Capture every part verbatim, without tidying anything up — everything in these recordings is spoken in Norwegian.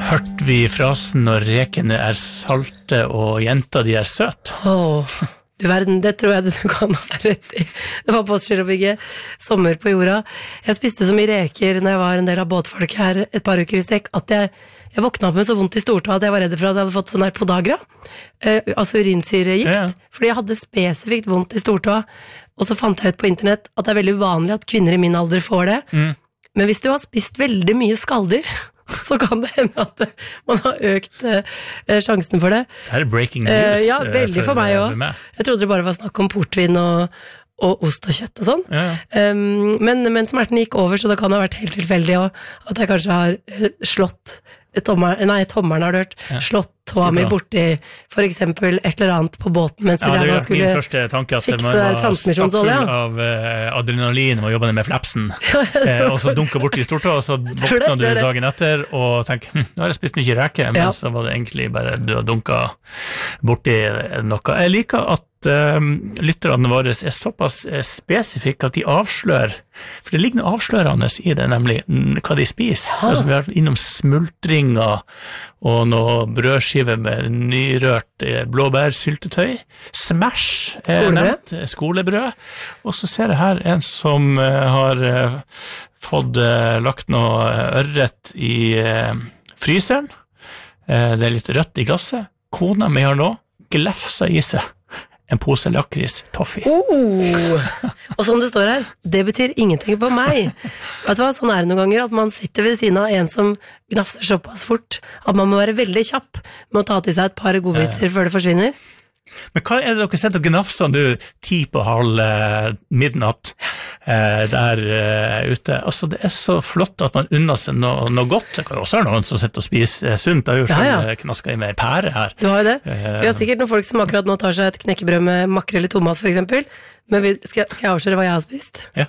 hørte vi frasen når rekene er salte og jenta de er søt. Åh, du verden, det tror jeg du kan ha rett i. Det var Postgirobygget, sommer på jorda. Jeg spiste så mye reker når jeg var en del av båtfolk her et par uker i strekk, at jeg, jeg våkna opp med så vondt i stortå at jeg var redd for at jeg hadde fått sånn her podagra, eh, altså urinsyregikt, ja, ja. Fordi jeg hadde spesifikt vondt i stortå, og så fant jeg ut på internett at det er veldig uvanlig at kvinner i min alder får det. Mm. Men hvis du har spist veldig mye skalldyr, så kan det hende at man har økt eh, sjansen for det. Det er breaking news. Eh, ja, veldig for, for meg også. Jeg trodde det bare var snakk om portvin og, og ost og kjøtt og sånn. Ja. Um, men, men smerten gikk over, så det kan ha vært helt tilfeldig også, at jeg kanskje har uh, slått tommeren, nei, tommeren har hørt, ja. Slått tåa mi borti for eksempel et eller annet på båten mens ja, jeg skulle min første tanke at fikse transmisjonsolje. Ja. Av uh, adrenalin og jobbet med flapsen, eh, og så dunket bort i stortå, og så våkna du dagen etter og tenkte, hm, nå har jeg spist mye reke, men ja. Så var det egentlig bare du har dunket borti noe. Jeg liker at Uh, lytterne våre er såpass spesifikke at de avslører, for det ligger noe avslørende i det, nemlig hva de spiser. Ja. Altså, vi har innom smultringer og noe brødskive med nyrørt blåbærsyltetøy, smash er nevnt, skolebrød, og så ser jeg her en som uh, har uh, fått uh, lagt noe ørret i uh, fryseren. Uh, det er litt rødt i glasset. Kona mi har nå glefsa i seg en pose lakris, toffee. Oh, og som det står her, det betyr ingenting på meg. Vet du hva, sånn er det noen ganger, at man sitter ved siden av en som gnafser såpass fort, at man må være veldig kjapp med å ta til seg et par godbiter ja. Før det forsvinner. Men hva er det dere setter og gnafser nå ti på halv eh, midnatt eh, der eh, ute? Altså, det er så flott at man unner seg noe, noe godt. Det kan jo også være noen som sitter og spiser eh, sunt. Det har jo selv ja, ja. Knaska i med pære her. Du har jo det. Eh, vi har sikkert noen folk som akkurat nå tar seg et knekkebrød med makrell i Thomas, for eksempel. Men vi, skal, skal jeg avsløre hva jeg har spist? Ja.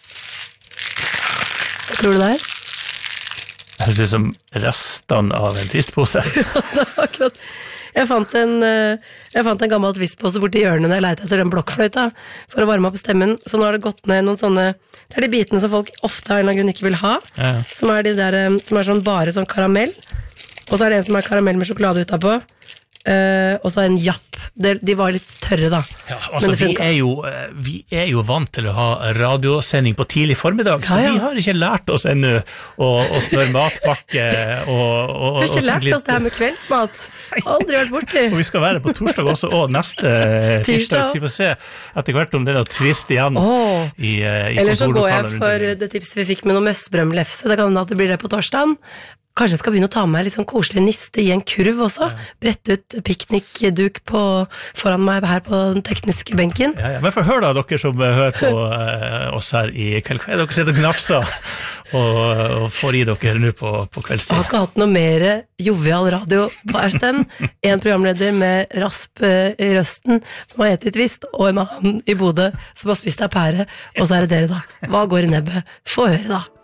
Hva tror du det er? Det høres ut som restene av en twistpose. Ja, det er akkurat. Jeg fant en, jeg fant en gammel twistpose borti hjørnet når jeg lette etter den blokkfløyta for å varme opp stemmen, så nå har det gått ned noen sånne, det er de bitene som folk ofte av en eller annen grunn ikke vil ha, ja. Som er de der, som er sånn bare sånn karamell, og så er det en som er karamell med sjokolade utapå, Uh, og så en japp. De, de var litt tørre da. Ja, altså, vi, er jo, vi er jo vant til å ha radiosending på tidlig formiddag, ja, ja. Så vi har ikke lært oss ennå å, å smøre matpakke og, og, Vi har ikke og lært litt. Oss det her med kveldsmat. Aldri vært borti. Og vi skal være på torsdag også, og neste tirsdag, så vi får se etter hvert om det er noe twist igjen oh. i, i Eller så går jeg for det tipset vi fikk med noe møssbrømlefse. Det kan hende at det blir det på torsdagen. Kanskje jeg skal begynne å ta med litt sånn koselig niste i en kurv også. Ja. Brette ut piknikduk på, foran meg her på den tekniske benken. Ja, ja. Men for hør da, dere som hører på uh, oss her i kveld. Hva er dere sitter og gnafser og, og får i dere nå på, på kveldstid? Jeg har ikke hatt noe mer jovial radio på Ersten. En programleder med rasp uh, i røsten som har etet tvist, og en annen i Bodø som har spist av pære. Og så er det dere da. Hva går i nebbet? Få høre da.